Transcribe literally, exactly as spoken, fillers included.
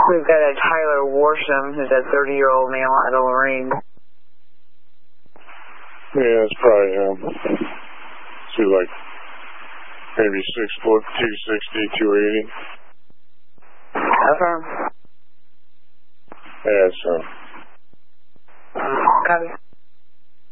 We've got a Tyler Worsham, who's a thirty-year-old male out of Lorraine. Yeah, it's probably him. See, like, maybe six foot, two sixty, two eighty. Okay. Yeah, so. Copy.